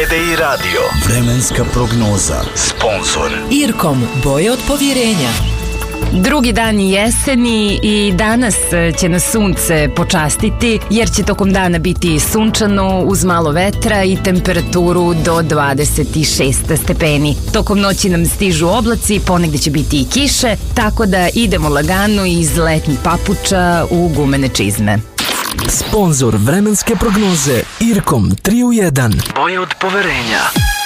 TDI radio. Vremenska prognoza. Sponzor Irkom, boje od povjerenja. Drugi dan jeseni i danas će nas sunce počastiti jer će tokom dana biti sunčano uz malo vetra i temperaturu do 26 stepeni. Tokom noći nam stižu oblaci, ponegde će biti i kiše, tako da idemo lagano iz letnjih papuča u gumene čizme. Sponzor vremenske prognoze Irkom 3 u 1. boje od poverenja.